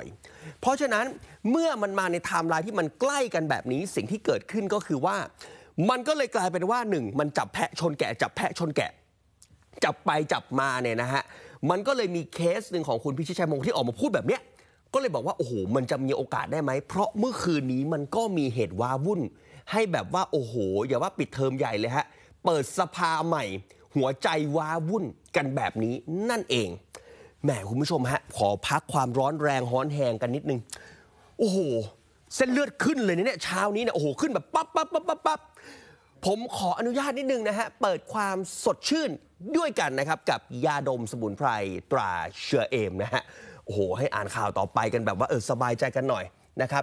อยๆเพราะฉะนั้นเมื่อมันมาในไทม์ไลน์ที่มันใกล้กันแบบนี้สิ่งที่เกิดขึ้นก็คือว่ามันก็เลยกลายเป็นว่า1มันจับแพะชนแกะจับแพะชนแกะจับไปจับมาเนี่ยนะฮะมันก็เลยมีเคสหนึ่งของคุณพิชิตชัยมงคลที่ออกมาพูดแบบเนี้ยก็เลยบอกว่าโอ้โหมันจะมีโอกาสได้ไหมเพราะเมื่อคืนนี้มันก็มีเหตุว้าวุ่นให้แบบว่าโอ้โหอย่าว่าปิดเทอมใหญ่เลยฮะเปิดสภาใหม่หัวใจว้าวุ่นกันแบบนี้นั่นเองแหมคุณผู้ชมฮะขอพักความร้อนแรงฮ้อนแหงกันนิดนึงโอ้โหเส้นเลือดขึ้นเลยเนี่ยเช้านี้เนี่ยโอ้โหขึ้นแบบปั๊บผมขออนุญาตนิดนึงนะฮะเปิดความสดชื่นด้วยกันนะครับกับยาดมสมุนไพรตราเชอเอมนะฮะโอ้โหให้อ่านข่าวต่อไปกันแบบว่าสบายใจกันหน่อยนะครับ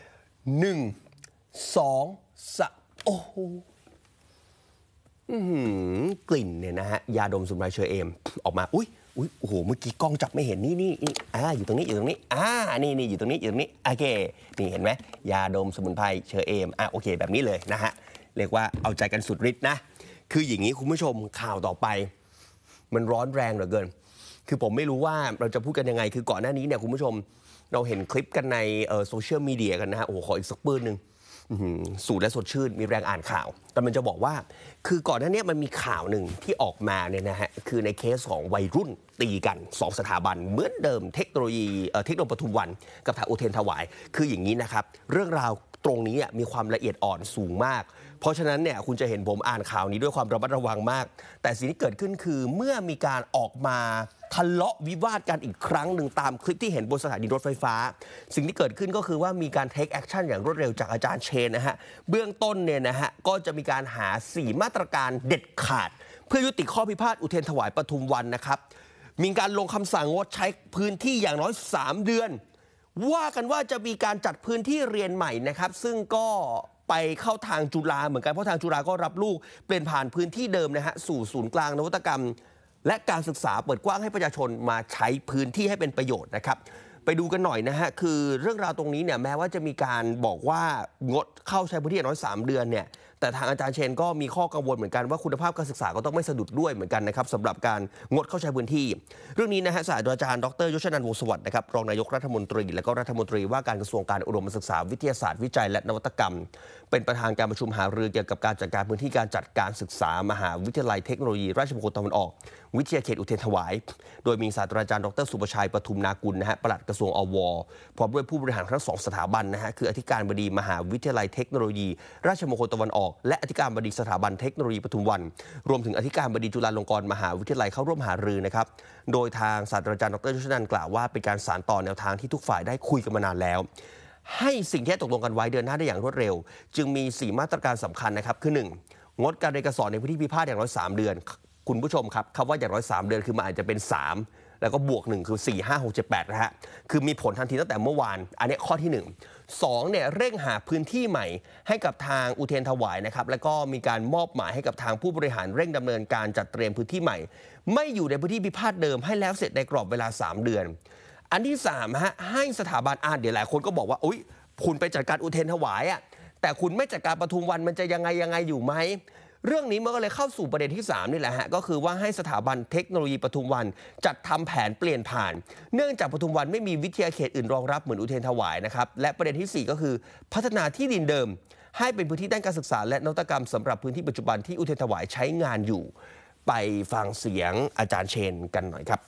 1 2 3โอ้โหกลิ่นเนี่ยนะฮะยาดมสมุนไพรเชอเอมออกมาอุ้ยโอ้โหเมื่อกี้กล้องจับไม่เห็นนี่อยู่ตรงนี้นี่อยู่ตรงนี้อยู่ตรงนี้โอเคนี่เห็นไหมยาดมสมุนไพรเชอเอมโอเคแบบนี้เลยนะฮะเรียกว่าเอาใจกันสุดฤทธิ์นะคืออย่างนี้คุณผู้ชมข่าวต่อไปมันร้อนแรงเหลือเกินคือผมไม่รู้ว่าเราจะพูดกันยังไงคือก่อนหน้านี้เนี่ยคุณผู้ชมเราเห็นคลิปกันในโซเชียลมีเดียกันนะฮะโอ้โหขออีกสักปืนหนึ่งสูดและสดชื่นมีแรงอ่านข่าวแต่มันจะบอกว่าคือก่อนหน้านี้มันมีข่าวหนึ่งที่ออกมาเนี่ยนะฮะคือในเคสของวัยรุ่นตีกัน2สถาบันเหมือนเดิมเทคโนโลยีเทคโนโลยีปทุมวันกับทางอุเทรนถวายคืออย่างนี้นะครับเรื่องราวตรงนี้มีความละเอียดอ่อนสูงมากเพราะฉะนั้นเนี่ยคุณจะเห็นผมอ่านข่าวนี้ด้วยความระมัดระวังมากแต่สิ่งที่เกิดขึ้นคือเมื่อมีการออกมาทะเลาะวิวาทกันอีกครั้งหนึ่งตามคลิปที่เห็นบนสถานีรถไฟฟ้าสิ่งที่เกิดขึ้นก็คือว่ามีการ take action อย่างรวดเร็วจากอาจารย์เชนนะฮะเบื้องต้นเนี่ยนะฮะก็จะมีการหา4มาตรการเด็ดขาดเพื่อยุติข้อพิพาทอุเทรนถวายปทุมวันนะครับมีการลงคำสั่งงดใช้พื้นที่อย่างน้อย3 เดือนว่ากันว่าจะมีการจัดพื้นที่เรียนใหม่นะครับซึ่งก็ไปเข้าทางจุฬาเหมือนกันเพราะทางจุฬาก็รับลูกเปลี่ยนผ่านพื้นที่เดิมนะฮะสู่ศูนย์กลางนวัตกรรมและการศึกษาเปิดกว้างให้ประชาชนมาใช้พื้นที่ให้เป็นประโยชน์นะครับไปดูกันหน่อยนะฮะคือเรื่องราวตรงนี้เนี่ยแม้ว่าจะมีการบอกว่างดเข้าใช้พื้นที่อย่างน้อย3 เดือนเนี่ยแต่ทางอาจารย์เชนก็มีข้อกังวลเหมือนกันว่าคุณภาพการศึกษาก็ต้องไม่สะดุดด้วยเหมือนกันนะครับสำหรับการงดเข้าใช้พื้นที่เรื่องนี้นะฮะศาสตราจารย์ดร.ยศนันท์ วงศ์สวัสดิ์นะครับรองนายกรัฐมนตรีและก็รัฐมนตรีว่าการกระทรวงการอุดมศึกษาวิทยาศาสตร์วิจัยและนวัตกรรมเป็นประธานการประชุมหารือเกี่ยวกับการจัดการพื้นที่การจัดการศึกษามหาวิทยาลัยเทคโนโลยีราชมงคลตะวันออกวิทยาเขตอุเทรนถวายโดยมีศาสตราจารย์ดร.สุประชัยปทุมนากุลนะฮะปลัดกระทรวงอว.พร้อมด้วยผู้บริหารทั้ง2 สถาบันนะฮะคืออธิการบดีมหาวิทยาลัยเทคโนโลยีราชมงคลตะวันออกและอธิการบดีสถาบันเทคโนโลยีปทุมวันรวมถึงอธิการบดีจุฬาลงกรณ์มหาวิทยาลัยเข้าร่วมหารือนะครับโดยทางศาสตราจารย์ดร.ยศนันท์กล่าวว่าเป็นการสานต่อแนวทางที่ทุกฝ่ายได้คุยกันมานานแล้วให้สิ่งที่ตกลงกันไว้เดินหน้าได้อย่างรวดเร็วจึงมี4 มาตรการสำคัญนะครับคือ 1. งดการเรียนการสอนในพื้นที่พิพาทอย่างน้อย3 เดือนคุณผู้ชมครับคำว่าอย่างน้อย3 เดือนคือมันอาจจะเป็น3แล้วก็บวก1คือ4 5 6 7 8นะฮะคือมีผลทันทีตั้งแต่เมื่อวานอันนี้ข้อที่2เนี่ยเร่งหาพื้นที่ใหม่ให้กับทางอุเทรนถวายนะครับแล้วก็มีการมอบหมายให้กับทางผู้บริหารเร่งดำเนินการจัดเตรียมพื้นที่ใหม่ไม่อยู่ในพื้นที่พิพาทเดิมให้แล้วเสร็จในกรอบเวลา3 เดือนอันที่3ฮะให้สถาบันเดี๋ยวหลายคนก็บอกว่าอุ๊ยคุณไปจัดการอุเทรนถวายแต่คุณไม่จัดการปทุมวันมันจะยังไงอยู่ไหมเรื่องนี้มันก็เลยเข้าสู่ประเด็นที่3นี่แหละฮะก็คือว่าให้สถาบันเทคโนโลยีปทุมวันจัดทำแผนเปลี่ยนผ่านเนื่องจากปทุมวันไม่มีวิทยาเขตอื่นรองรับเหมือนอุเทรนถวายนะครับและประเด็นที่4ก็คือพัฒนาที่ดินเดิมให้เป็นพื้นที่ด้านการศึกษาและนวัตกรรมสำหรับพื้นที่ปัจจุบันที่อุเทรนถวายใช้งานอยู่ไปฟังเสียงอาจารย์เชนกันหน่อยครับ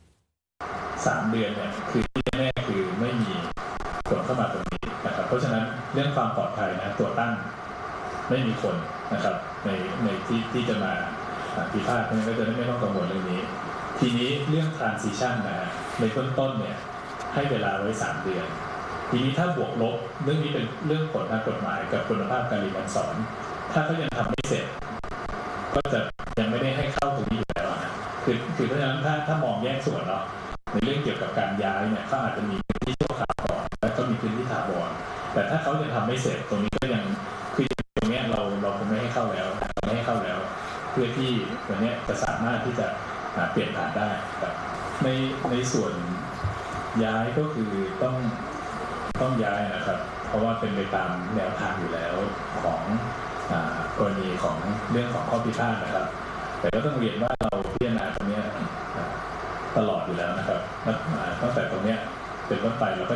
3 เดือนเนี่ยคือที่แน่คือไม่มีคนเข้ามาตรงนี้นะครับเพราะฉะนั้นเรื่องความปลอดภัยนะตัวตั้งไม่มีคนนะครับในที่จะมาพิพาทนั้นก็จะไม่ต้องกังวลเรื่องนี้ทีนี้เรื่อง transition นะในต้นเนี่ยให้เวลาไว้3 เดือนทีนี้ถ้าบวกลบเรื่องนี้เป็นเรื่องผลทางกฎหมายกับคุณภาพการเรียนการสอนถ้าเขายังทำไม่เสร็จก็จะยังไม่ได้ให้เข้าตรงนี้อยู่แล้วนะคือเพราะฉะนั้นถ้ามองแยกส่วนเนาะในเรื่องเกี่ยวกับการย้ายเนี่ยเขาอาจจะมีพื้นที่ชั่วคราวก่อนแล้วก็มีพื้นที่ถาวรแต่ถ้าเขายังทำไม่เสร็จตรงนี้ก็ยังคือตรงนี้เราคงไม่ให้เข้าแล้วเพื่อที่วันนี้จะสามารถที่จะเปลี่ยนผ่านได้ครับในส่วนย้ายก็คือต้องย้ายนะครับเพราะว่าเป็นไปตามแนวทางอยู่แล้วของกรณีของเรื่องของข้อพิพาทนะครับแต่ก็ต้องเรียนว่าเราพิจารณาตรงนี้ตลอดอยู่แล้วนะครับตั้งแต่ตรงนี้เป็นต้นไปเราก็